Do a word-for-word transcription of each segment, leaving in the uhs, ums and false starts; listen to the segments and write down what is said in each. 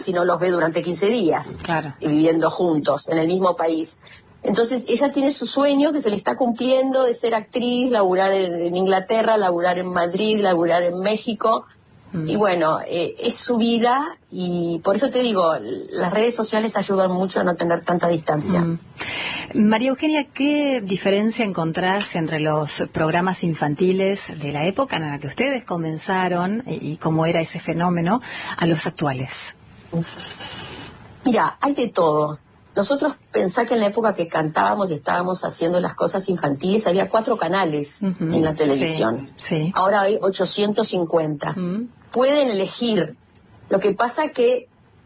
si no los ve durante quince días, claro, viviendo juntos en el mismo país. Entonces ella tiene su sueño que se le está cumpliendo de ser actriz, laburar en, en Inglaterra, laburar en Madrid, laburar en México. Mm. Y bueno, eh, es su vida y por eso te digo, las redes sociales ayudan mucho a no tener tanta distancia. Mm. María Eugenia, ¿qué diferencia encontrás entre los programas infantiles de la época en la que ustedes comenzaron y, y cómo era ese fenómeno a los actuales? Mira, hay de todo. Nosotros pensá que en la época que cantábamos y estábamos haciendo las cosas infantiles había cuatro canales uh-huh. en la televisión. Sí, sí. Ahora hay ochocientos cincuenta. Uh-huh. Pueden elegir. Lo que pasa que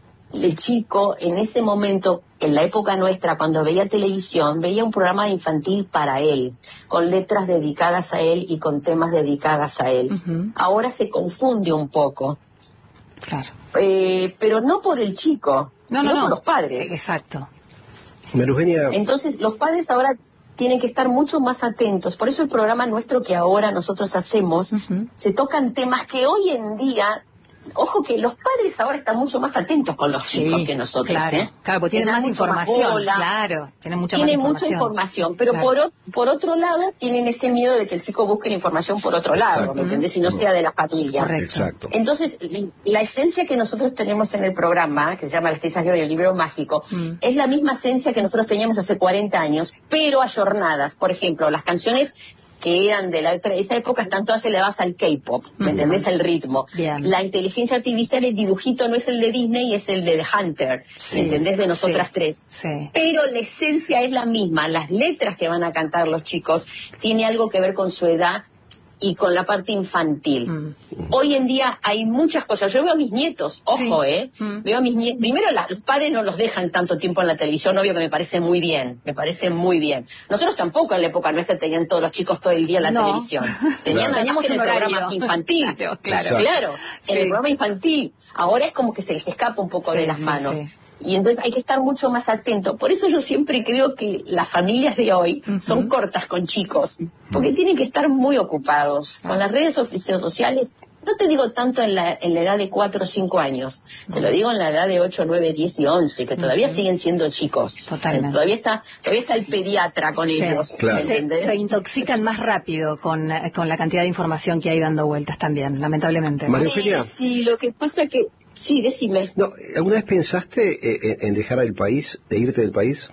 el chico en ese momento, en la época nuestra, cuando veía televisión, veía un programa infantil para él, con letras dedicadas a él y con temas dedicadas a él. Uh-huh. Ahora se confunde un poco. Claro. Eh, pero no por el chico, no, sino no, no. por los padres. Exacto. Eugenia. Entonces, los padres ahora tienen que estar mucho más atentos. Por eso el programa nuestro que ahora nosotros hacemos, uh-huh. se tocan temas que hoy en día... Ojo que los padres ahora están mucho más atentos con los sí, chicos que nosotros, claro, ¿eh? Claro, porque tienen más información, más claro, tienen mucha tienen más información. mucha información, pero claro. por, o, por otro lado tienen ese miedo de que el chico busque la información por otro lado, Exacto. ¿me entendés? Y no sea de la familia. Correcto. Exacto. Entonces, la esencia que nosotros tenemos en el programa, que se llama Las Tizas de Oro y el Libro Mágico, mm. es la misma esencia que nosotros teníamos hace cuarenta años, pero ayornadas. Por ejemplo, las canciones que eran de la, esa época están todas elevadas al K-pop, ¿me entendés? El ritmo. Bien. La inteligencia artificial, el dibujito no es el de Disney, es el de The Hunter, sí. ¿me entendés? De nosotras sí. tres. Sí. Pero la esencia es la misma, las letras que van a cantar los chicos tiene algo que ver con su edad y con la parte infantil. Mm. Hoy en día hay muchas cosas. Yo veo a mis nietos, ojo, sí. ¿eh? Mm. Veo a mis nietos. Primero, la, los padres no los dejan tanto tiempo en la televisión, obvio que me parece muy bien, me parece muy bien. Nosotros tampoco en la época nuestra tenían todos los chicos todo el día en la no. televisión. Tenían claro. en el programa infantil. Claro, claro. claro sí. En el programa infantil. Ahora es como que se les escapa un poco sí, de las sí, manos. Sí. Y entonces hay que estar mucho más atento. Por eso yo siempre creo que las familias de hoy uh-huh. son cortas con chicos, porque uh-huh. tienen que estar muy ocupados. Uh-huh. Con las redes sociales, no te digo tanto en la, en la edad de cuatro o cinco años, uh-huh. te lo digo en la edad de ocho, nueve, diez y once, que todavía uh-huh. siguen siendo chicos. Totalmente. Todavía está, todavía está el pediatra con sí. ellos. Claro. Se, se intoxican más rápido con, con la cantidad de información que hay dando vueltas también, lamentablemente. María Eugenia. Sí, lo que pasa que... Sí, decime. No, ¿alguna vez pensaste en, en dejar el país, de irte del país?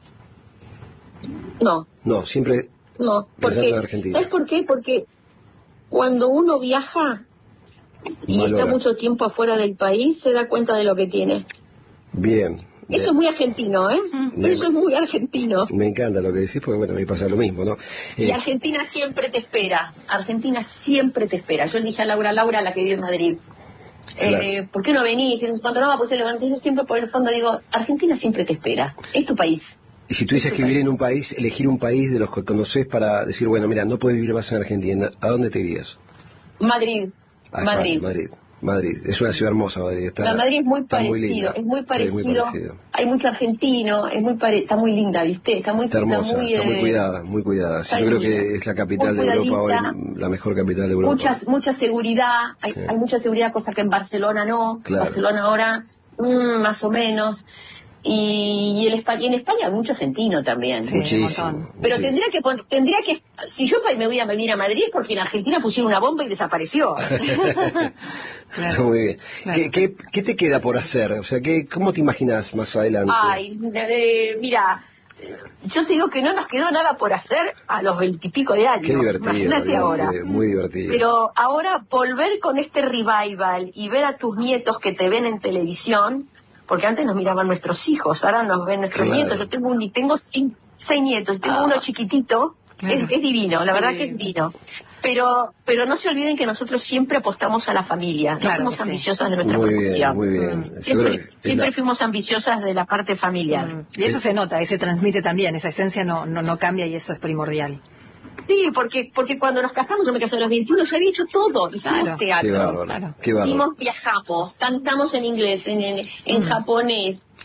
No. No, siempre no, porque, en Argentina. ¿Sabes por qué? Porque cuando uno viaja y Valora. está mucho tiempo afuera del país, se da cuenta de lo que tiene. Bien. Eso es muy argentino, ¿eh? Me, Eso es muy argentino. Me encanta lo que decís, porque bueno, a mí pasa lo mismo, ¿no? Y Eh, Argentina siempre te espera. Argentina siempre te espera. Yo le dije a Laura, Laura, la que vive en Madrid, Claro. Eh, ¿por qué no venís? Cuando no, pues yo siempre por el fondo digo, Argentina siempre te espera, es tu país. Y si tuvieses que vivir en un país, elegir un país de los que conoces para decir, bueno, mira, no puedes vivir más en Argentina, ¿a dónde te irías? Madrid, A Madrid. España, Madrid, Madrid, es una ciudad hermosa, Madrid. Está, La Madrid es muy parecido, muy es muy parecido, sí, muy parecido. Hay mucho argentino, es muy pare... está muy linda, ¿viste? Está muy, está hermosa, está muy, está muy eh... cuidada, muy cuidada. Sí, yo creo que es la capital de Europa hoy, la mejor capital de Europa. Mucha, mucha seguridad, hay, sí. hay mucha seguridad, cosa que en Barcelona no. Claro. Barcelona ahora, mmm, más o menos. Y, y, el, y en España hay mucho argentino también. Sí, muchísimo. Pero muchísimo. tendría que tendría que si yo me voy a venir a Madrid es porque en Argentina pusieron una bomba y desapareció. Claro. Muy bien. Claro. ¿Qué, qué, ¿Qué te queda por hacer? O sea, ¿qué, ¿cómo te imaginas más adelante? Ay, eh, mira, yo te digo que no nos quedó nada por hacer a los veintipico de años. Qué divertido. Imagínate ahora. Muy divertido. Pero ahora volver con este revival y ver a tus nietos que te ven en televisión, porque antes nos miraban nuestros hijos, ahora nos ven nuestros claro. nietos. Yo tengo un, tengo cinco, seis nietos, tengo ah. uno chiquitito, claro. es, es divino, la verdad sí. que es divino. Pero pero no se olviden que nosotros siempre apostamos a la familia, claro no fuimos sí. ambiciosas de nuestra muy profesión. Bien, muy bien. Mm. Siempre, siempre la... fuimos ambiciosas de la parte familiar. Mm. Y eso se nota, y se transmite también, esa esencia no, no, no cambia y eso es primordial. Sí, porque porque cuando nos casamos, yo me casé a los veintiuno, ya había hecho todo. Hicimos claro. teatro, Qué bárbaro, claro. Qué bárbaro. Hicimos, viajamos, cantamos en inglés, en, en, en mm. japonés,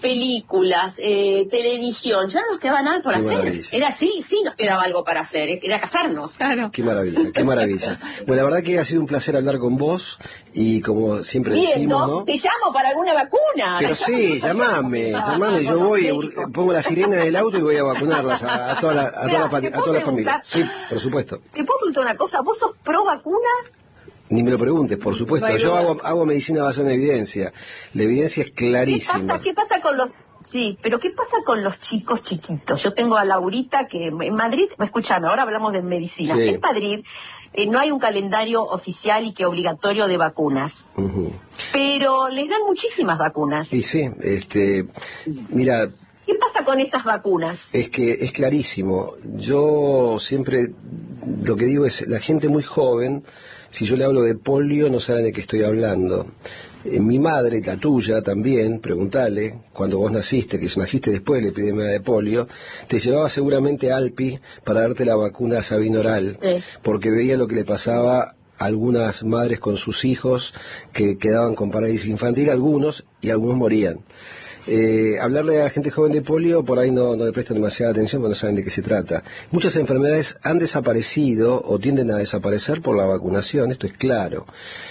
películas, eh, televisión, ya no nos quedaba nada por Qué hacer. maravilla. Era así, sí nos quedaba algo para hacer, era casarnos. Claro. Qué maravilla, qué maravilla. Bueno, la verdad que ha sido un placer hablar con vos y como siempre Bien, decimos, ¿no? ¿no? Te llamo para alguna vacuna. Pero sí, llamame, llamame, yo voy, pongo la sirena del auto y voy a vacunarlas a, a toda la, a toda la, fa- a toda la familia. Sí, por supuesto. ¿Te puedo preguntar una cosa? ¿Vos sos pro vacuna? Ni me lo preguntes, por supuesto. No hay Yo duda. hago, hago medicina basada en evidencia. La evidencia es ¿Qué clarísima. pasa, ¿Qué pasa con los... Sí, pero ¿qué pasa con los chicos chiquitos? Yo tengo a Laurita que en Madrid, escúchame, ahora hablamos de medicina. Sí. En Madrid eh, no hay un calendario oficial y que obligatorio de vacunas, Ujú. pero les dan muchísimas vacunas. Y sí, este, mira, ¿Qué pasa con esas vacunas? es que es clarísimo. Yo siempre lo que digo es, la gente muy joven, si yo le hablo de polio, no saben de qué estoy hablando. Eh, mi madre, la tuya también, preguntale, cuando vos naciste, que naciste después de la epidemia de polio, te llevaba seguramente a Alpi para darte la vacuna sabinoral, Sí. porque veía lo que le pasaba a algunas madres con sus hijos que quedaban con parálisis infantil, algunos, y algunos morían. Eh, hablarle a la gente joven de polio, por ahí no, no le prestan demasiada atención porque no saben de qué se trata. Muchas enfermedades han desaparecido o tienden a desaparecer por la vacunación, esto es claro.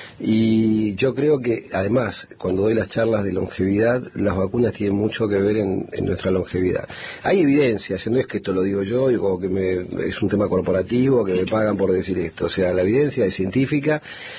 Y yo creo que, además, cuando doy las charlas de longevidad, las vacunas tienen mucho que ver en, en nuestra longevidad. Hay evidencia, no es que esto lo digo yo, o que me, es un tema corporativo, que me pagan por decir esto. O sea, la evidencia es científica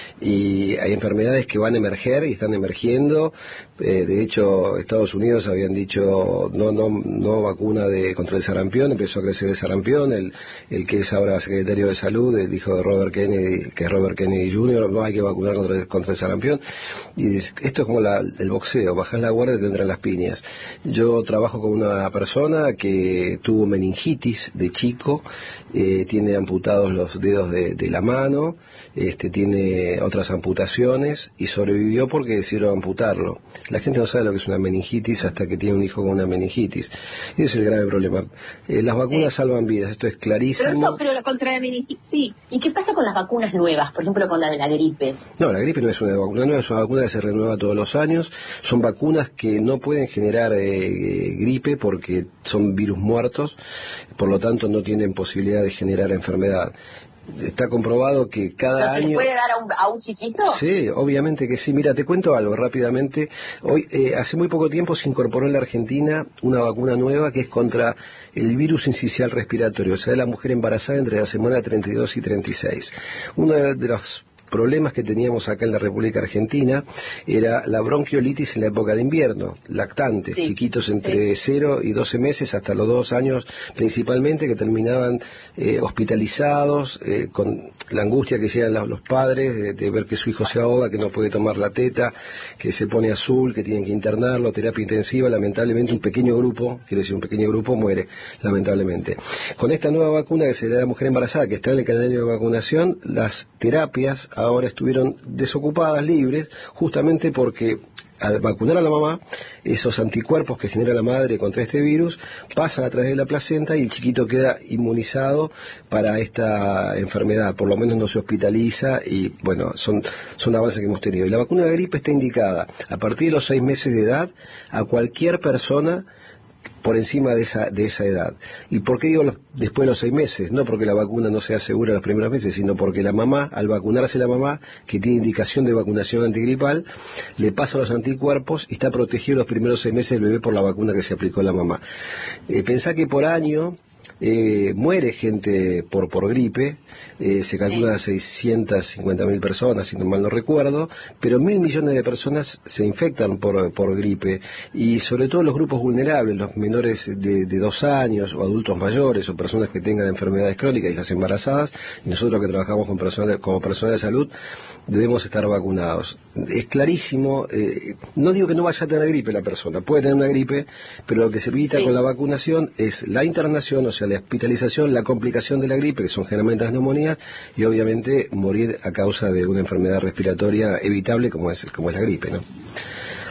y hay enfermedades que van a emerger y están emergiendo. Eh, de hecho, Estados Unidos habían dicho no no no vacuna de contra el sarampión, empezó a crecer el sarampión. El, el que es ahora secretario de salud, el hijo de Robert Kennedy, que es Robert Kennedy junior, no hay que vacunar contra el, contra el sarampión. Y esto es como la, el boxeo, bajás la guardia y te entran las piñas. Yo trabajo con una persona que tuvo meningitis de chico, eh, tiene amputados los dedos de, de la mano, este tiene otras amputaciones y sobrevivió porque decidieron amputarlo. La gente no sabe lo que es una meningitis hasta que tiene un hijo con una meningitis. Ese es el grave problema. Eh, las vacunas Sí. salvan vidas, esto es clarísimo. Pero eso, pero la contra la meningitis, sí. ¿Y qué pasa con las vacunas nuevas? Por ejemplo, con la de la gripe. No, la gripe no es una vacuna nueva, es una vacuna que se renueva todos los años. Son vacunas que no pueden generar eh, gripe porque son virus muertos, por lo tanto no tienen posibilidad de generar enfermedad. Está comprobado que cada ¿No se año... les puede dar a un, a un chiquito? Sí, obviamente que sí. Mira, te cuento algo rápidamente. Hoy, eh, hace muy poco tiempo se incorporó en la Argentina una vacuna nueva que es contra el virus sincicial respiratorio, o sea, de la mujer embarazada entre la semana treinta y dos y treinta y seis. Uno de los problemas que teníamos acá en la República Argentina era la bronquiolitis en la época de invierno, lactantes, Sí, chiquitos entre sí. cero y doce meses hasta los dos años principalmente, que terminaban eh, hospitalizados, eh, con la angustia que llegan los, los padres de, de ver que su hijo se ahoga, que no puede tomar la teta, que se pone azul, que tienen que internarlo, terapia intensiva. Lamentablemente un pequeño grupo, quiero decir un pequeño grupo, muere, lamentablemente. Con esta nueva vacuna que se le da a la mujer embarazada, que está en el calendario de vacunación, las terapias ahora estuvieron desocupadas, libres, justamente porque al vacunar a la mamá, esos anticuerpos que genera la madre contra este virus pasan a través de la placenta y el chiquito queda inmunizado para esta enfermedad, por lo menos no se hospitaliza y bueno, son, son avances que hemos tenido. Y la vacuna de la gripe está indicada a partir de los seis meses de edad a cualquier persona por encima de esa de esa edad. ¿Y por qué digo los, después de los seis meses? No porque la vacuna no sea segura los primeros meses, sino porque la mamá, al vacunarse la mamá, que tiene indicación de vacunación antigripal, le pasa los anticuerpos y está protegido los primeros seis meses del bebé por la vacuna que se aplicó la mamá. Eh, pensá que por año eh, muere gente por por gripe, eh, se calcula Sí. seiscientas cincuenta mil personas, si no mal no recuerdo, pero mil millones de personas se infectan por, por gripe, y sobre todo los grupos vulnerables, los menores de, de dos años, o adultos mayores, o personas que tengan enfermedades crónicas, y las embarazadas, y nosotros que trabajamos con personas, como personal de salud, debemos estar vacunados. Es clarísimo, eh, no digo que no vaya a tener gripe la persona, puede tener una gripe, pero lo que se evita Sí. con la vacunación es la internación, o sea, la hospitalización, la complicación de la gripe, que son generalmente las neumonías, y obviamente morir a causa de una enfermedad respiratoria evitable como es como es la gripe, ¿no?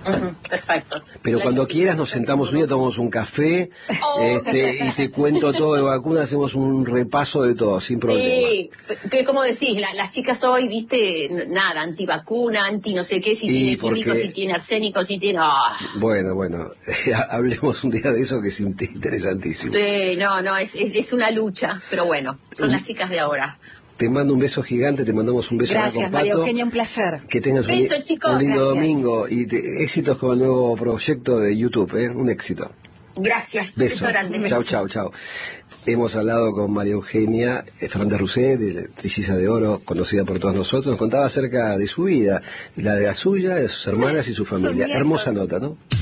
Uh-huh, perfecto. Pero cuando quieras nos sentamos un día, tomamos un café oh. este, y te cuento todo de vacunas, hacemos un repaso de todo, sin problema. Sí, que como decís, la, las chicas hoy, viste, nada, antivacuna, anti no sé qué, si y tiene porque... químicos, si tiene arsénico, si tiene... Oh. Bueno, bueno, hablemos un día de eso que es interesantísimo. Sí, no, no, es, es, es una lucha, pero bueno, son uh. las chicas de ahora. Te mando un beso gigante, te mandamos un beso. Gracias, María Eugenia, un placer. Que tengas un, beso, chicos. un lindo Gracias. domingo y te, éxitos con el nuevo proyecto de YouTube, ¿eh? Un éxito. Gracias. Beso. Chao, chao, chao. Hemos hablado con María Eugenia Fernández Rousset, de Trillizas de Oro, conocida por todos nosotros. Nos contaba acerca de su vida, la de la suya, de sus hermanas y su familia. Hermosa nota, ¿no?